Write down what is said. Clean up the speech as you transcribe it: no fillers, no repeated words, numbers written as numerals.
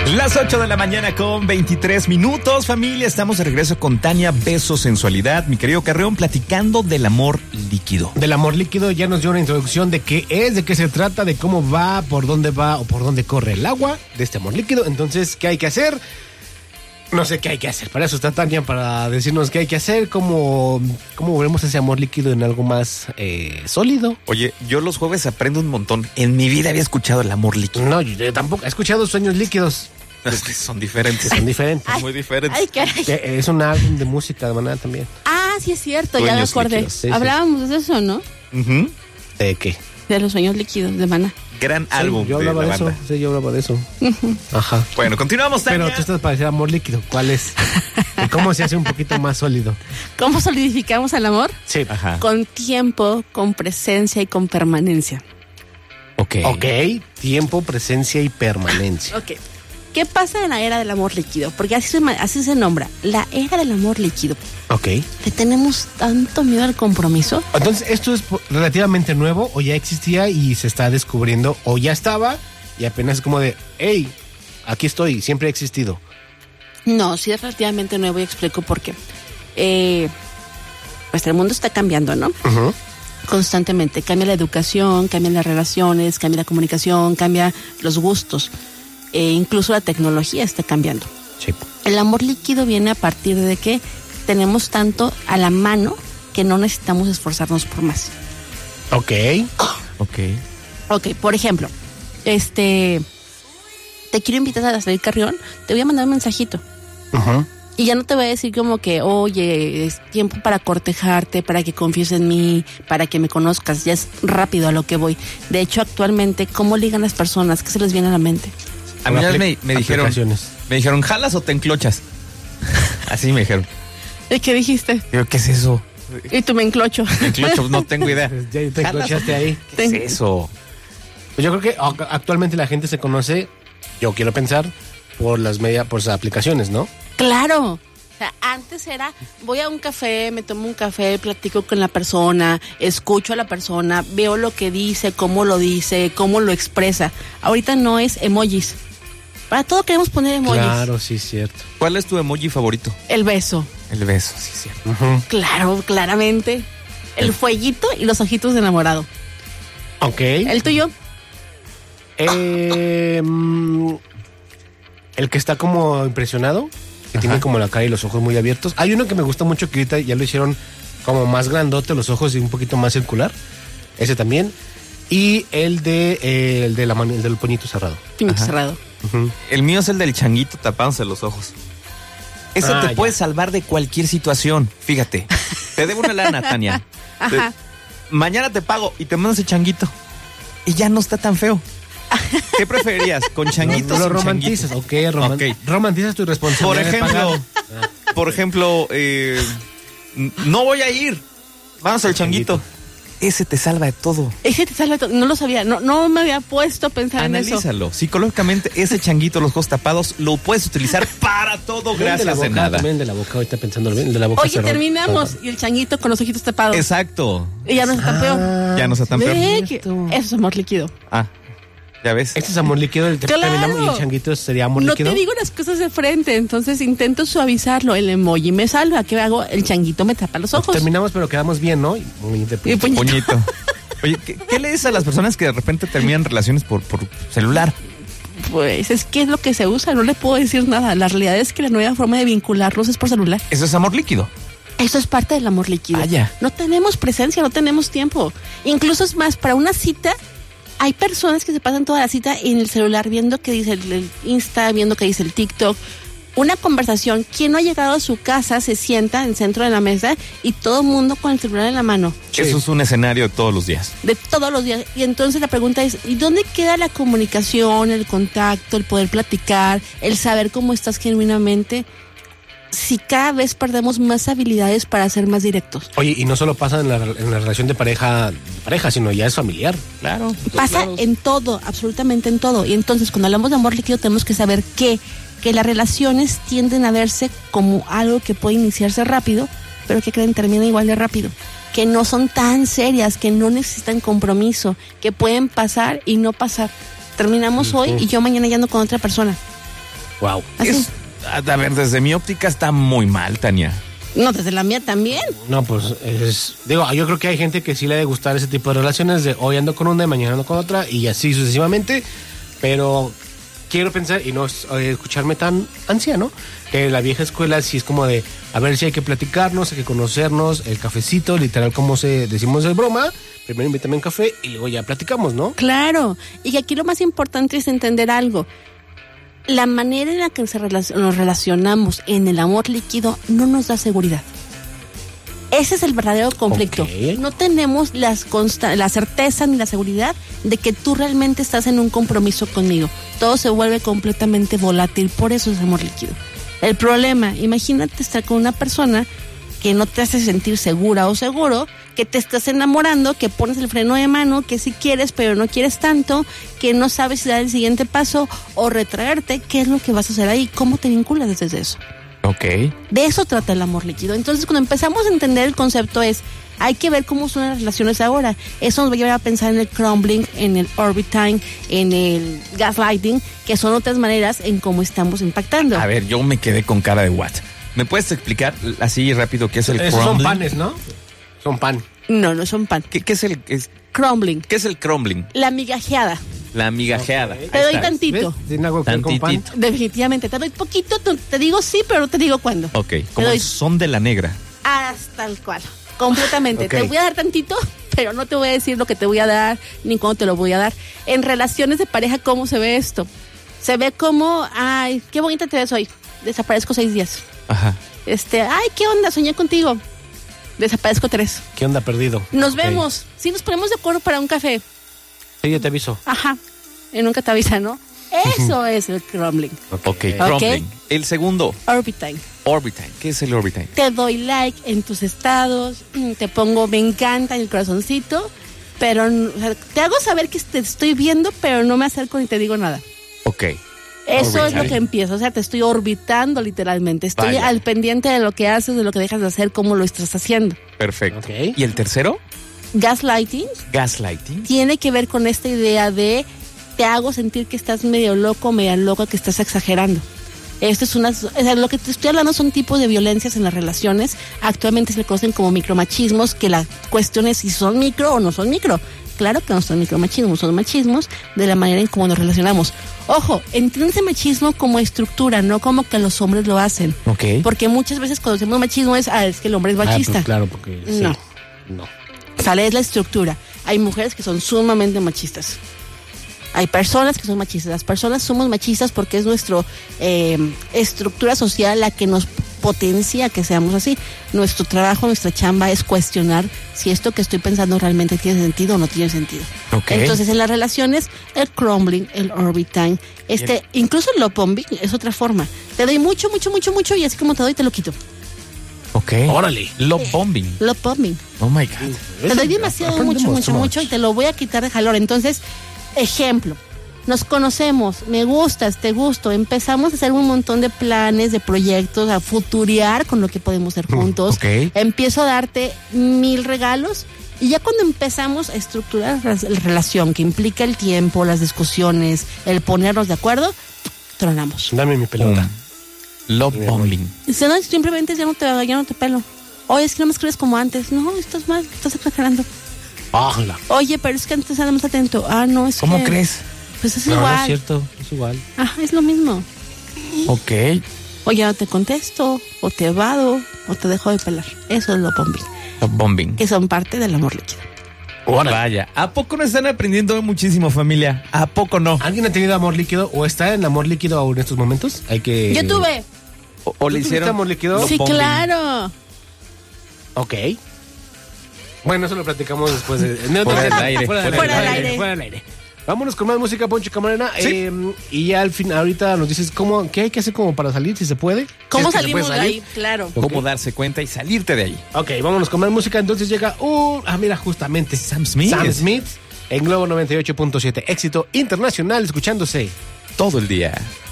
Las 8 de la mañana con 23 minutos, familia. Estamos de regreso con Tania Beso Sensualidad. Mi querido Carreón, platicando del amor líquido. Del amor líquido ya nos dio una introducción de qué es, de qué se trata, de cómo va o por dónde corre el agua de este amor líquido. Entonces, ¿qué hay que hacer? No sé qué hay que hacer. Para eso está Tania, para decirnos qué hay que hacer, cómo volvemos ese amor líquido en algo más sólido. Oye, yo los jueves aprendo un montón. En mi vida había escuchado el amor líquido. No, yo tampoco. He escuchado sueños líquidos. Es que son diferentes. Son diferentes. Muy diferentes. Ay, caray. Es un álbum de música de Maná también. Ah, sí es cierto, Sueños ya me acordé. líquidos, sí. Hablábamos de eso, ¿no? Uh-huh. ¿De qué? De los sueños líquidos de Maná. Gran álbum Yo de hablaba la de eso. banda. Sí, yo hablaba de eso. Ajá. Bueno, continuamos, Tania. Pero tú estás para decir amor líquido. ¿Cuál es? ¿Y cómo se hace un poquito más sólido? ¿Cómo solidificamos el amor? Sí. Ajá. Con tiempo, con presencia y con permanencia. Ok. Tiempo, presencia y permanencia. Ok. ¿Qué pasa en la era del amor líquido? Porque así se nombra, la era del amor líquido. Ok. ¿Le tenemos tanto miedo al compromiso? Entonces, ¿esto es relativamente nuevo o ya existía y se está descubriendo o ya estaba y apenas es como de, hey, aquí estoy, siempre ha existido? No, sí es relativamente nuevo y explico por qué. Pues el mundo está cambiando, ¿no? Uh-huh. Constantemente. Cambia la educación, cambian las relaciones, cambia la comunicación, cambia los gustos. Incluso la tecnología está cambiando. Sí. El amor líquido viene a partir de que tenemos tanto a la mano que no necesitamos esforzarnos por más. Ok. Ok, por ejemplo, te quiero invitar a salir, Carrión, te voy a mandar un mensajito. Uh-huh. Y ya no te voy a decir como que, oye, es tiempo para cortejarte, para que confíes en mí, para que me conozcas. Ya es rápido a lo que voy. De hecho, actualmente, ¿cómo ligan las personas? ¿Qué se les viene a la mente? A mí me dijeron, ¿jalas o te enclochas? Así me dijeron. ¿Y qué dijiste? Digo, ¿qué es eso? Y tú me enclocho. Enclocho, no tengo idea. Ya te enclochaste ahí. ¿Qué es eso? Pues yo creo que actualmente la gente se conoce, yo quiero pensar, por las aplicaciones, ¿no? Claro. O sea, antes era, voy a un café, me tomo un café, platico con la persona, escucho a la persona, veo lo que dice, cómo lo expresa. Ahorita no es emojis. Para todo queremos poner emojis. Claro, sí, cierto. ¿Cuál es tu emoji favorito? El beso. El beso, sí, cierto. Uh-huh. Claro, claramente. El fueguito y los ojitos de enamorado. Ok. ¿El tuyo? El que está como impresionado, que tiene como la cara y los ojos muy abiertos. Hay uno que me gusta mucho que ahorita ya lo hicieron como más grandote, los ojos y un poquito más circular. Ese también. Y el del puñito cerrado. Puñito cerrado. Uh-huh. El mío es el del changuito tapándose los ojos. Ese te puede salvar de cualquier situación. Fíjate, te debo una lana, Tania. Ajá. Mañana te pago y te mandas el changuito. Y ya no está tan feo. ¿Qué preferirías? ¿Con changuitos? No lo sin romantizas, changuitos? ok. Romantizas tu responsabilidad. Por ejemplo, no voy a ir. Vamos al changuito. Ese te salva de todo. Ese te salva de todo. No lo sabía. No me había puesto a pensar en eso. Analízalo. Psicológicamente, ese changuito, los ojos tapados, lo puedes utilizar para todo gracias de nada. También de la boca, ahorita pensando bien, de la boca. Oye, terminamos. Y el changuito con los ojitos tapados. Exacto. Y ya no está tan peor. Ya no está tan peor. Eso es amor líquido. Ya ves. Este es amor líquido, terminamos y el changuito sería amor líquido. No te digo las cosas de frente, entonces intento suavizarlo. El emoji me salva. ¿Qué hago? El changuito me tapa los ojos. Terminamos, pero quedamos bien, ¿no? Muy de puñito. Oye, ¿qué le dices a las personas que de repente terminan relaciones por celular? Pues es que es lo que se usa, no le puedo decir nada. La realidad es que la nueva forma de vincularlos es por celular. Eso es amor líquido. Eso es parte del amor líquido. Vaya. No tenemos presencia, no tenemos tiempo. Incluso es más, para una cita, hay personas que se pasan toda la cita en el celular viendo qué dice el Insta, viendo qué dice el TikTok. Una conversación, quien no ha llegado a su casa se sienta en el centro de la mesa y todo el mundo con el celular en la mano. Sí. Eso es un escenario de todos los días. De todos los días. Y entonces la pregunta es, ¿y dónde queda la comunicación, el contacto, el poder platicar, el saber cómo estás genuinamente? Si cada vez perdemos más habilidades para ser más directos. Oye, y no solo pasa en la relación de pareja, sino ya es familiar. Claro. Pasa en todo, absolutamente en todo. Y entonces cuando hablamos de amor líquido tenemos que saber que las relaciones tienden a verse como algo que puede iniciarse rápido, pero que termina igual de rápido. Que no son tan serias, que no necesitan compromiso, que pueden pasar y no pasar. Terminamos hoy y yo mañana ya ando con otra persona. Wow. Así. A ver, desde mi óptica está muy mal, Tania. No, desde la mía también. No, pues yo creo que hay gente que sí le ha de gustar ese tipo de relaciones de hoy ando con una y mañana ando con otra y así sucesivamente, pero quiero pensar y no escucharme tan anciano, que la vieja escuela sí es como de a ver si hay que platicarnos, hay que conocernos, el cafecito, literal como decimos de broma, primero invítame un café y luego ya platicamos, ¿no? Claro, y que aquí lo más importante es entender algo. La manera en la que nos relacionamos en el amor líquido no nos da seguridad. Ese es el verdadero conflicto. Okay. No tenemos la certeza ni la seguridad de que tú realmente estás en un compromiso conmigo. Todo se vuelve completamente volátil, por eso es amor líquido. El problema, imagínate estar con una persona que no te hace sentir segura o seguro, que te estás enamorando, que pones el freno de mano, que sí quieres pero no quieres tanto, que no sabes si dar el siguiente paso o retraerte. ¿Qué es lo que vas a hacer ahí? ¿Cómo te vinculas desde eso? Ok. De eso trata el amor líquido. Entonces, cuando empezamos a entender el concepto hay que ver cómo son las relaciones ahora. Eso nos va a llevar a pensar en el crumbling, en el orbiting, en el gaslighting, que son otras maneras en cómo estamos impactando. A ver, yo me quedé con cara de what. ¿Me puedes explicar así rápido qué es el Esos crumbling? son panes, ¿no? Son pan. No son pan. ¿Qué es el Crumbling. qué es el crumbling? La migajeada. La migajeada. Ok. Ahí Te doy está. tantito. ¿Ves? ¿Tiene algo que ver con pan? Tantitito. Definitivamente. Te doy poquito. Te digo sí, pero no te digo cuándo. Ok, como doy- el son de la negra. Hasta el cual. Completamente. Ok. Te voy a dar tantito, pero no te voy a decir lo que te voy a dar, ni cuándo te lo voy a dar. En relaciones de pareja, ¿cómo se ve esto? Se ve como, ay, qué bonita te ves hoy. Desaparezco 6 días. Ajá. Ay, ¿qué onda? Soñé contigo. Desaparezco 3. ¿Qué onda perdido? Nos Ok. vemos. Si nos ponemos de acuerdo para un café. Sí, yo te aviso. Ajá. Y nunca te avisa, ¿no? Eso es el crumbling. Ok, crumbling. El segundo, Orbiting. orbiting. ¿Qué es el orbiting? Te doy like en tus estados, te pongo me encanta en el corazoncito, pero o sea, te hago saber que te estoy viendo, pero no me acerco ni te digo nada. Ok. Eso es Orbiting. lo que empieza, o sea, te estoy orbitando literalmente. Estoy Vaya. al pendiente de lo que haces, de lo que dejas de hacer, cómo lo estás haciendo. Perfecto. Ok. ¿Y el tercero? Gaslighting Gaslighting. tiene que ver con esta idea de te hago sentir que estás medio loco, media loca, que estás exagerando. Esto es o sea, lo que te estoy hablando son tipos de violencias en las relaciones. Actualmente se le conocen como micromachismos, que la cuestión es si son micro o no son micro. Claro que no son micromachismos, son machismos de la manera en cómo nos relacionamos. Ojo, entiéndase machismo como estructura, no como que los hombres lo hacen. Ok. Porque muchas veces cuando decimos machismo es que el hombre es machista. Pues claro, porque sí. No. No. Sale es la estructura. Hay mujeres que son sumamente machistas. Hay personas que son machistas. Las personas somos machistas porque es nuestra estructura social la que nos potencia a que seamos así. Nuestro trabajo, nuestra chamba es cuestionar si esto que estoy pensando realmente tiene sentido o no tiene sentido. Ok. Entonces, en las relaciones, el crumbling, el orbiting, incluso el love bombing es otra forma. Te doy mucho, mucho, mucho, mucho y así como te doy, te lo quito. Ok. Órale. Love bombing. Love bombing. Oh my God. Te doy demasiado, mucho, mucho, mucho y te lo voy a quitar de jalón. Entonces, ejemplo, nos conocemos, me gustas, te gusto, empezamos a hacer un montón de planes, de proyectos, a futurear con lo que podemos hacer juntos. Ok. Empiezo a darte 1000 regalos y ya cuando empezamos a estructurar la relación, que implica el tiempo, las discusiones, el ponernos de acuerdo, tronamos. Dame mi pelota. Love bombing. Si no, simplemente ya no te pelo. Oye, es que no me escribes como antes. No, estás mal, estás exagerando. ¡Hala! Oye, pero es que antes era más atento. No, es ¿Cómo que... crees? Pues es No, igual. no es cierto. Es igual. Es lo mismo. Ok. O ya no te contesto, o te evado, o te dejo de pelar. Eso es lo bombing. Love bombing. Que son parte del amor líquido. Vaya. ¿A poco no están aprendiendo muchísimo, familia? ¿A poco no? ¿Alguien ha tenido amor líquido o está en amor líquido aún en estos momentos? Hay que... Yo tuve. ¿O le tuviste hicieron amor líquido? love Sí, bombing? claro. Ok. Bueno, eso lo platicamos después de... Fuera del aire, fuera del aire. Fuera del aire. Vámonos con más música, Poncho Camarena. Sí. Y ya al fin, ahorita nos dices qué hay que hacer como para salir, si se puede. ¿Cómo Si es que se salimos puede de salir. ahí? Claro. ¿Cómo darse cuenta y salirte de ahí? Ok, vámonos con más música. Entonces llega mira, justamente Sam Smith. Sam Smith en Globo 98.7. Éxito internacional escuchándose. Todo el día.